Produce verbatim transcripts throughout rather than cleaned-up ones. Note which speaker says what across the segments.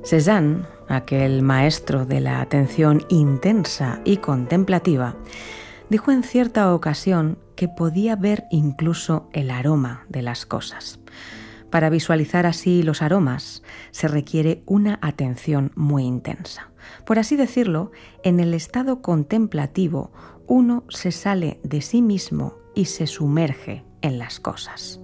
Speaker 1: Cézanne, aquel maestro de la atención intensa y contemplativa, dijo en cierta ocasión que podía ver incluso el aroma de las cosas. Para visualizar así los aromas se requiere una atención muy intensa. Por así decirlo, en el estado contemplativo uno se sale de sí mismo y se sumerge en las cosas.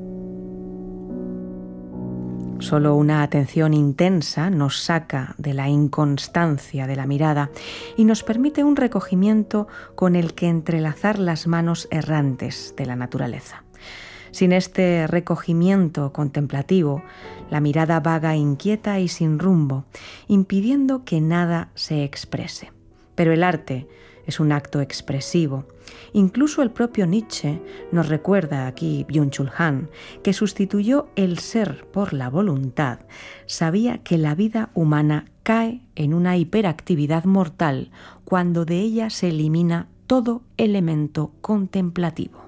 Speaker 1: Solo una atención intensa nos saca de la inconstancia de la mirada y nos permite un recogimiento con el que entrelazar las manos errantes de la naturaleza. Sin este recogimiento contemplativo, la mirada vaga inquieta y sin rumbo, impidiendo que nada se exprese. Pero el arte es un acto expresivo. Incluso el propio Nietzsche nos recuerda aquí, Byung-Chul Han, que sustituyó el ser por la voluntad, sabía que la vida humana cae en una hiperactividad mortal cuando de ella se elimina todo elemento contemplativo.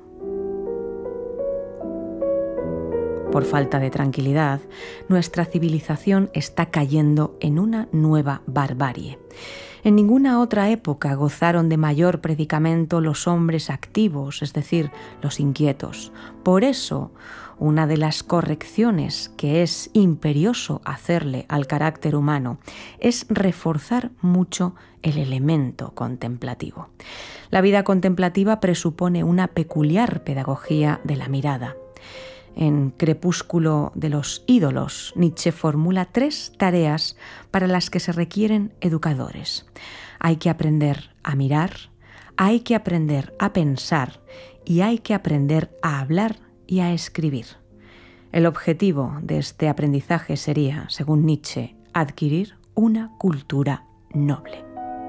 Speaker 1: Por falta de tranquilidad, nuestra civilización está cayendo en una nueva barbarie. En ninguna otra época gozaron de mayor predicamento los hombres activos, es decir, los inquietos. Por eso, una de las correcciones que es imperioso hacerle al carácter humano es reforzar mucho el elemento contemplativo. La vida contemplativa presupone una peculiar pedagogía de la mirada. En Crepúsculo de los ídolos, Nietzsche formula tres tareas para las que se requieren educadores. Hay que aprender a mirar, hay que aprender a pensar y hay que aprender a hablar y a escribir. El objetivo de este aprendizaje sería, según Nietzsche, adquirir una cultura noble.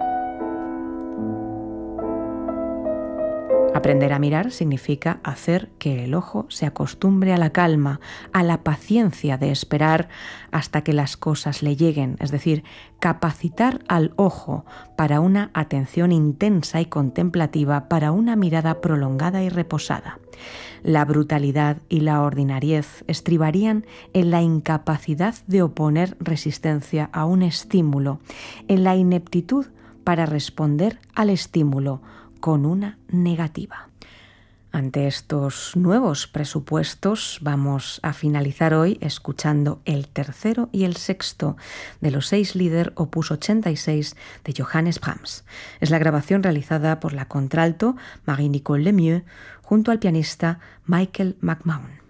Speaker 1: Aprender a mirar significa hacer que el ojo se acostumbre a la calma, a la paciencia de esperar hasta que las cosas le lleguen, es decir, capacitar al ojo para una atención intensa y contemplativa, para una mirada prolongada y reposada. La brutalidad y la ordinariez estribarían en la incapacidad de oponer resistencia a un estímulo, en la ineptitud para responder al estímulo con una negativa. Ante estos nuevos presupuestos vamos a finalizar hoy escuchando el tercero y el sexto de los seis Lieder opus ochenta y seis de Johannes Brahms. Es la grabación realizada por la contralto Marie-Nicole Lemieux junto al pianista Michael McMahon.